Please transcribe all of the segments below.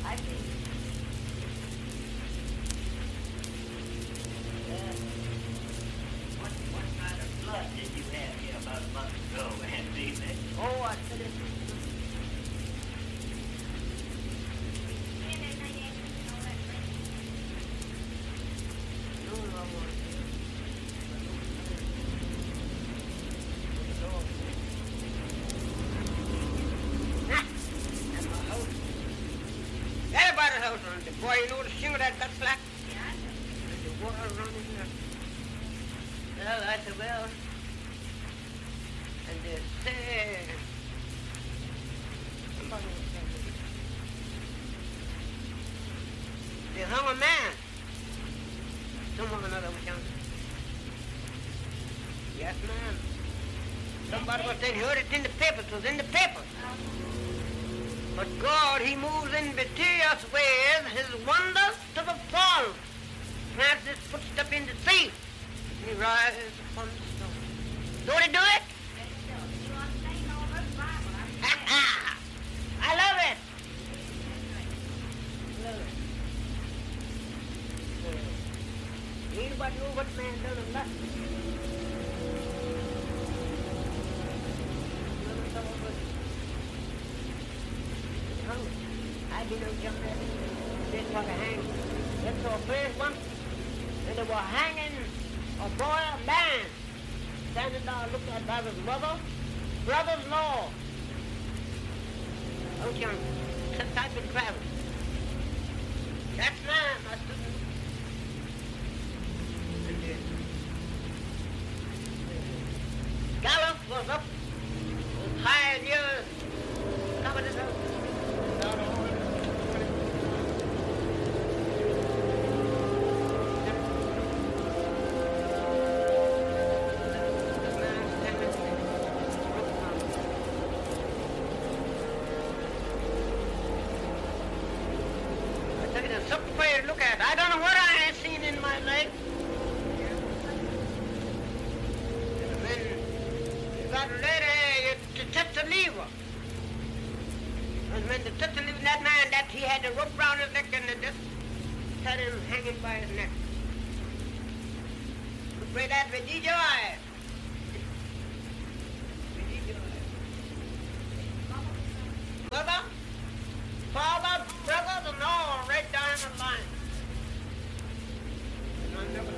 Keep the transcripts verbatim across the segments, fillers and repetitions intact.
I see. Uh, what, what kind of blood did you have here about a month ago, Aunt Beasley? Oh, I said it. No, no, I want to. Everybody's house on the boy, you know the shingle that got slack? Yeah, I know. And the water running here. Well, I said, well, and they said, somebody was telling me, they hung a man. Someone or another was telling me. Yes, ma'am. Somebody was saying, he heard it in the papers, it was in the papers. But God, he moves in mysterious ways, his wonders to perform. Plants his footstep in the sea, he rises upon the stone. Don't he do it? You understand all this Bible? I'm Ha ha! I love it. Love it. Uh, anybody know what man done or nothing? I didn't know jump there. Didn't want to hang. That's our first one. And they were hanging a boy, a man, standing there looking at by his mother, brother-in-law. Oh, young, since I've been traveling. That's mine, my student. And the gallows was up as high as yours. Covered it up. Something for you to look at. I don't know what I ain't seen in my life. And then you got a lady to touch the lever. And when they touch the lever, that man, that he had the rope around his neck and they just had him hanging by his neck. We pray that with these eyes. With these eyes. Mother, father, brothers, and all right down the line. And I never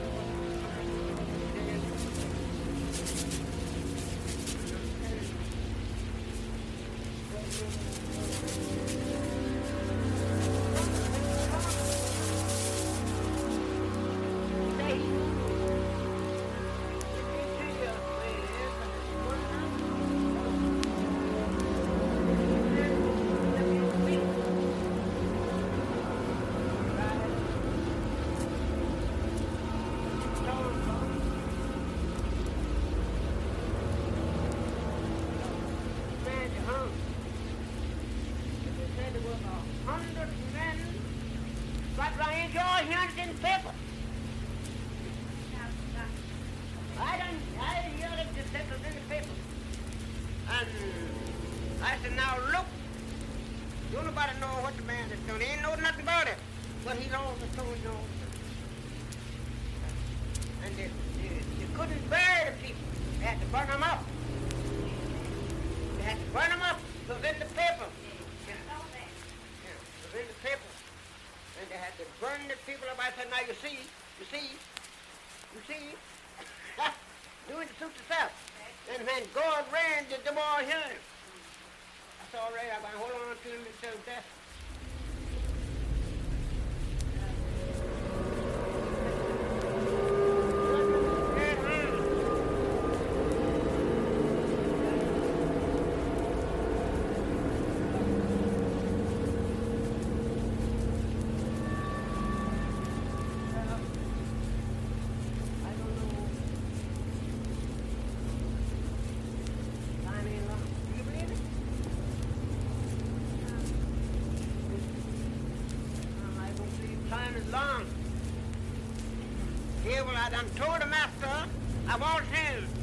I done told the master I want him